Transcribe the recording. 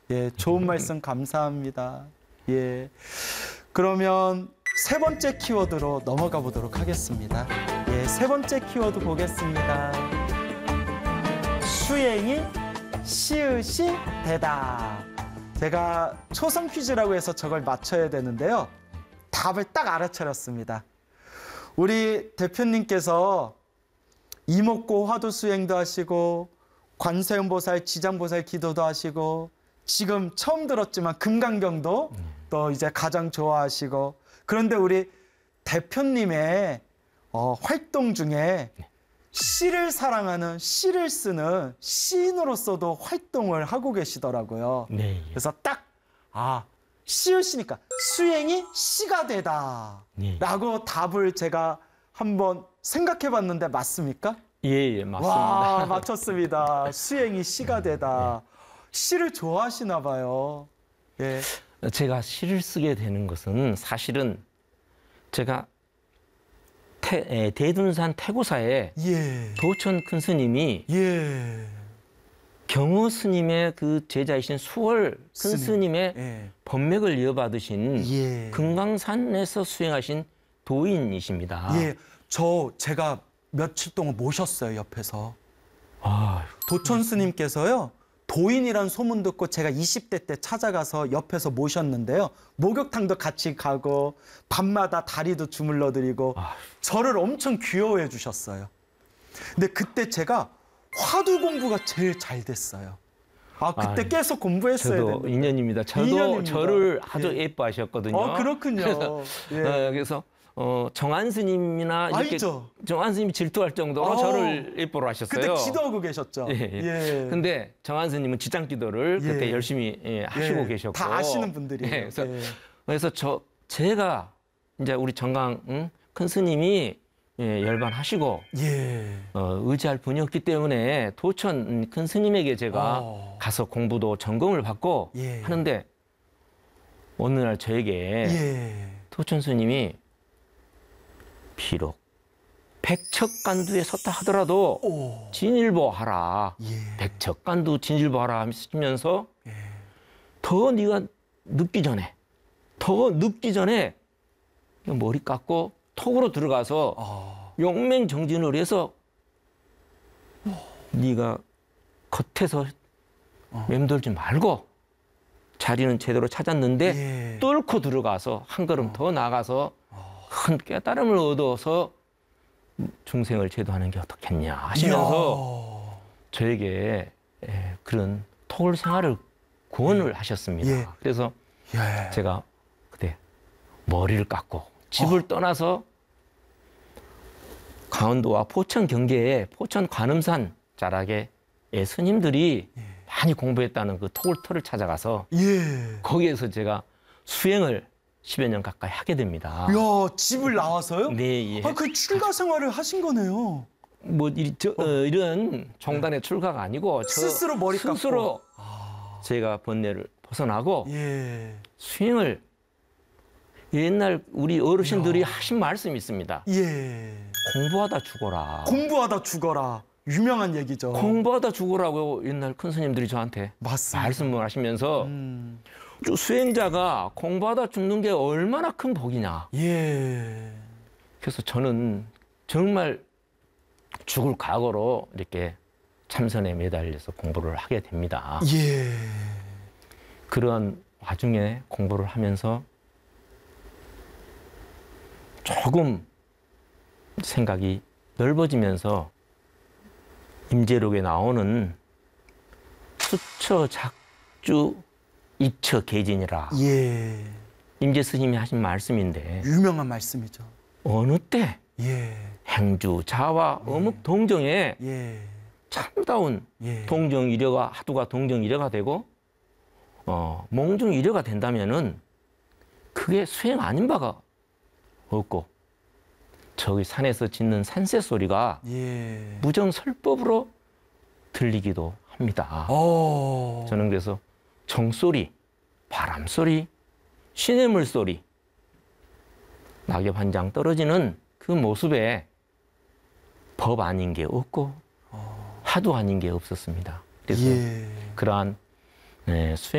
예, 좋은 말씀 감사합니다. 예, 그러면 세 번째 키워드로 넘어가 보도록 하겠습니다. 예, 세 번째 키워드 보겠습니다. 수행이 시읒이 되다. 제가 초성 퀴즈라고 해서 저걸 맞춰야 되는데요. 답을 딱 알아차렸습니다. 우리 대표님께서 이목고 화두 수행도 하시고 관세음보살, 지장보살 기도도 하시고 지금 처음 들었지만 금강경도 또 이제 가장 좋아하시고 그런데 우리 대표님의 활동 중에 시를 사랑하는 시를 쓰는 시인으로서도 활동을 하고 계시더라고요. 네. 그래서 딱 시읒이니까 수행이 시가 되다 라고 답을 제가 한번 생각해 봤는데 맞습니까? 예, 맞습니다. 와, 맞췄습니다. 수행이 시가 되다. 시를 좋아하시나 봐요. 예. 제가 시를 쓰게 되는 것은 사실은 제가 대둔산 태고사에 예. 도천 큰 스님이 예. 경호 스님의 그 제자이신 수월 큰 스님의 예. 법맥을 이어받으신 예. 금강산에서 수행하신 도인이십니다. 예. 제가 며칠 동안 모셨어요, 옆에서. 아, 도천 스님께서요. 도인이란 소문 듣고 제가 20대 때 찾아가서 옆에서 모셨는데요. 목욕탕도 같이 가고 밤마다 다리도 주물러 드리고 저를 엄청 귀여워해 주셨어요. 근데 그때 제가 화두 공부가 제일 잘 됐어요. 그때 계속 공부했어야 저도 됐는데. 인연입니다. 저도 인연입니다. 저를 아주 예. 예뻐하셨거든요. 그렇군요. 그래서 정한 스님이나 이렇게 알죠. 정한 스님이 질투할 정도로 저를 예뻐로 하셨어요. 그때 기도하고 계셨죠. 예. 근데 정한 스님은 지장 기도를 그때 열심히 하시고 계셨고 다 아시는 분들이에요. 그래서 제가 이제 우리 정강 큰 스님이 열반하시고 의지할 분이 없기 때문에 도천 큰 스님에게 제가 가서 공부도 전공을 받고 하는데 어느 날 저에게 도천 스님이 비록 백척간두에 섰다 하더라도 진일보하라. 백척간두 진일보하라 하시면서 더 네가 늦기 전에 머리 깎고 톡으로 들어가서 용맹정진을 해서 네가 겉에서 맴돌지 말고 자리는 제대로 찾았는데 뚫고 들어가서 한 걸음 더 나가서 큰 깨달음을 얻어서 중생을 제도하는 게 어떻겠냐 하시면서 저에게 그런 토굴 생활을 구원을 하셨습니다. 그래서 제가 그때 머리를 깎고 집을 떠나서 강원도와 포천 경계에 포천 관음산 자락에 스님들이 많이 공부했다는 그 토굴터를 찾아가서 거기에서 제가 수행을 10여 년 가까이 하게 됩니다. 이야, 집을 나와서요? 네. 그 출가 생활을 하신 거네요. 뭐 이런 종단의 출가가 아니고 스스로 머리 깎고 스스로 제가 번뇌를 벗어나고 수행을 옛날 우리 어르신들이 하신 말씀이 있습니다. 공부하다 죽어라. 공부하다 죽어라. 유명한 얘기죠. 공부하다 죽어라고 옛날 큰 스님들이 저한테 말씀을 하시면서 수행자가 공부하다 죽는 게 얼마나 큰 복이냐. 그래서 저는 정말 죽을 각오로 이렇게 참선에 매달려서 공부를 하게 됩니다. 그러한 와중에 공부를 하면서 조금 생각이 넓어지면서 임재록에 나오는 수처 작주 이처 계진이라 임재 스님이 하신 말씀인데 유명한 말씀이죠. 어느 때 행주 자와 어묵 동정에 참다운 동정 이려가 하두가 동정 이려가 되고 몽중 이려가 된다면은 그게 수행 아닌 바가 없고 저기 산에서 짖는 산새 소리가 무정설법으로 들리기도 합니다. 저는 그래서 정소리, 바람소리, 시냇물 소리, 낙엽 한 장 떨어지는 그 모습에 법 아닌 게 없고 하도 아닌 게 없었습니다. 그래서 그러한 수행